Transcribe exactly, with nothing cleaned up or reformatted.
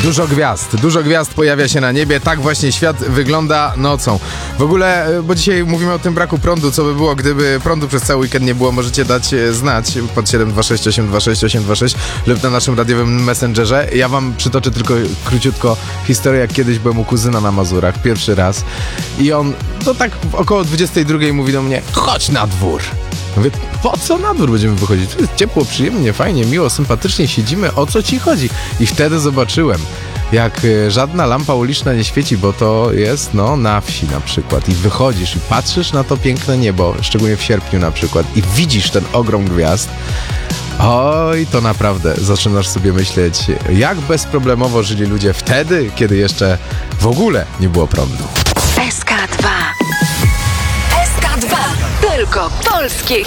Dużo gwiazd, dużo gwiazd pojawia się na niebie, tak właśnie świat wygląda nocą. W ogóle, bo dzisiaj mówimy o tym braku prądu, co by było, gdyby prądu przez cały weekend nie było, możecie dać znać pod siedem dwa sześć osiem dwa sześć osiem dwa sześć lub na naszym radiowym messengerze. Ja wam przytoczę tylko króciutko historię, jak kiedyś byłem u kuzyna na Mazurach, pierwszy raz i on, to tak około dwudziestej drugiej mówi do mnie, chodź na dwór. Mówię, po co na dwór będziemy wychodzić? Tu jest ciepło, przyjemnie, fajnie, miło, sympatycznie siedzimy, o co ci chodzi? I wtedy zobaczyłem, jak żadna lampa uliczna nie świeci, bo to jest, no, na wsi na przykład. I wychodzisz i patrzysz na to piękne niebo, szczególnie w sierpniu na przykład, i widzisz ten ogrom gwiazd. Oj, to naprawdę zaczynasz sobie myśleć, jak bezproblemowo żyli ludzie wtedy, kiedy jeszcze w ogóle nie było prądu. S K dwa. S K dwa. Tylko polskie